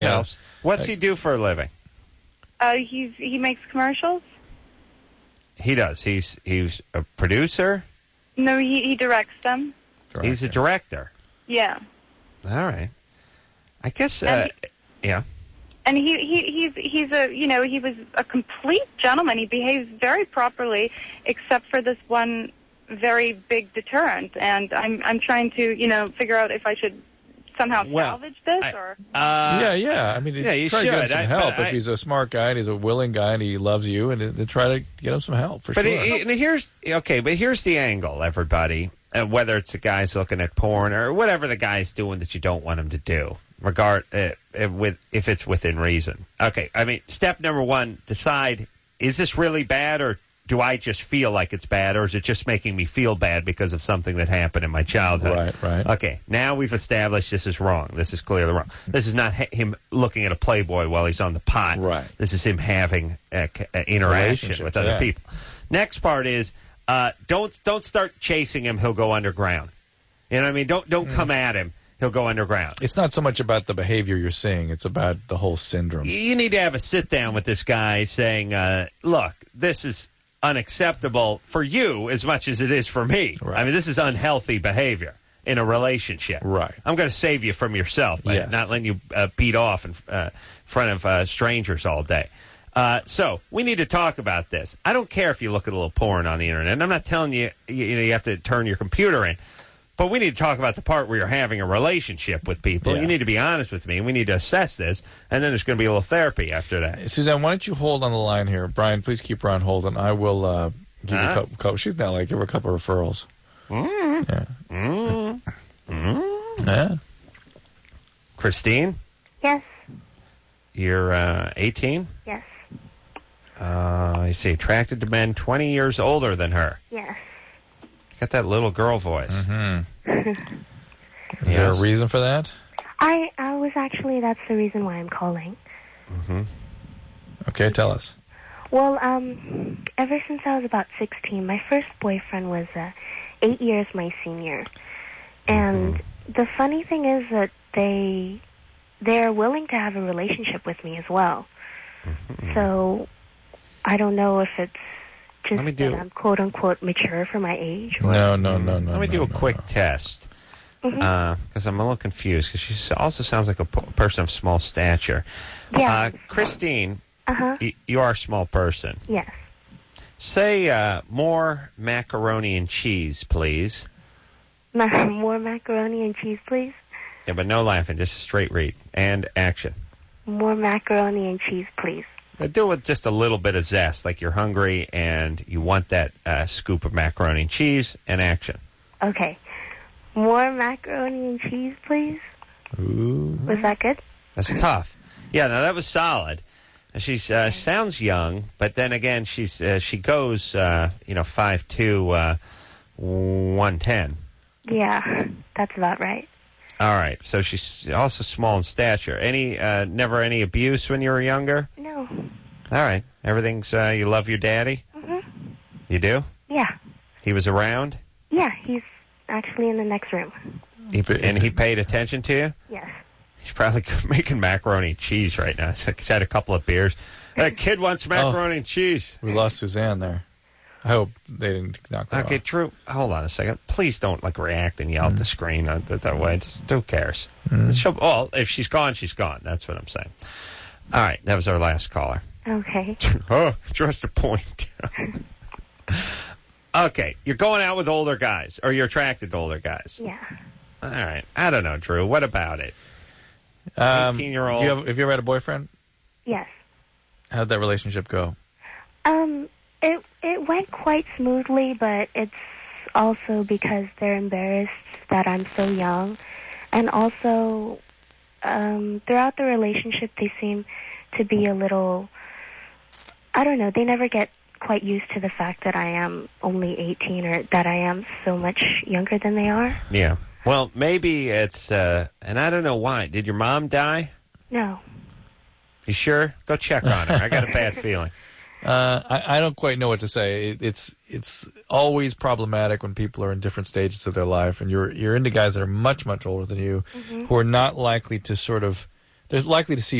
helps. What's he do for a living? He makes commercials. He does. He's a producer? No, he directs them. Director. He's a director. Yeah. All right. I guess, yeah. And he's a, he was a complete gentleman. He behaves very properly, except for this one very big deterrent. And I'm trying to, figure out if I should somehow salvage this or. Yeah. I mean, you try to should. get him some help. If he's a smart guy and he's a willing guy and he loves you, and to try to get him some help for sure. But here's the angle, everybody. Whether it's the guy's looking at porn or whatever the guy's doing that you don't want him to do, if it's within reason. Okay, I mean, step number one: decide: is this really bad, or do I just feel like it's bad, or is it just making me feel bad because of something that happened in my childhood? Right. Okay, now we've established this is wrong. This is clearly wrong. This is not him looking at a Playboy while he's on the pot. Right. This is him having interaction with other people. Next part is. Don't start chasing him. He'll go underground. You know what I mean? Don't come at him. He'll go underground. It's not so much about the behavior you're seeing. It's about the whole syndrome. You need to have a sit down with this guy saying, look, this is unacceptable for you as much as it is for me. Right. I mean, this is unhealthy behavior in a relationship. Right. I'm going to save you from yourself by not letting you beat off in front of strangers all day. So we need to talk about this. I don't care if you look at a little porn on the internet. And I'm not telling you, you have to turn your computer in. But we need to talk about the part where you're having a relationship with people. Yeah. You need to be honest with me. We need to assess this. And then there's going to be a little therapy after that. Suzanne, why don't you hold on the line here? Brian, please keep her on hold, and I will give you a couple. She's now give her a couple of referrals. Yeah. Christine? Yes. You're 18? Yes. You say attracted to men 20 years older than her. Yes. Got that little girl voice. Mm-hmm. Is there a reason for that? I was that's the reason why I'm calling. Mm-hmm. Okay, tell us. Well, ever since I was about 16, my first boyfriend was 8 years my senior. And the funny thing is that they're willing to have a relationship with me as well. Mm-hmm. So I don't know if it's just that I'm quote-unquote mature for my age. Or... No. Let me do a quick test. Because I'm a little confused, because she also sounds like a person of small stature. Yeah. Christine, you are a small person. Yes. Say more macaroni and cheese, please. More macaroni and cheese, please? Yeah, but no laughing, just a straight read. And action. More macaroni and cheese, please. Do it with just a little bit of zest, like you're hungry and you want that scoop of macaroni and cheese, and action. Okay. More macaroni and cheese, please? Ooh. Was that good? That's tough. Yeah, no, that was solid. She sounds young, but then again, she goes, 5'2", 110. Yeah, that's about right. All right, so she's also small in stature. Never any abuse when you were younger? No. All right, everything's, you love your daddy? Mm-hmm. You do? Yeah. He was around? Yeah, he's actually in the next room. And he paid attention to you? Yes. He's probably making macaroni and cheese right now. He's had a couple of beers. That kid wants macaroni and cheese. We lost Suzanne there. I hope they didn't knock her Okay, off. Drew, hold on a second. Please don't react and yell at the screen that way. Just who cares? If she's gone, she's gone. That's what I'm saying. All right, that was our last caller. Okay. Just a point. Okay, you're going out with older guys, or you're attracted to older guys. Yeah. All right. I don't know, Drew. What about it? 18-year-old. Have you ever had a boyfriend? Yes. How'd that relationship go? It went quite smoothly, but it's also because they're embarrassed that I'm so young. And also, throughout the relationship, they seem to be a little, I don't know, they never get quite used to the fact that I am only 18 or that I am so much younger than they are. Yeah. Well, maybe it's, and I don't know why. Did your mom die? No. You sure? Go check on her. I got a bad feeling. I don't quite know what to say. It's always problematic when people are in different stages of their life, and you're into guys that are much, much older than you, who are not likely to they're likely to see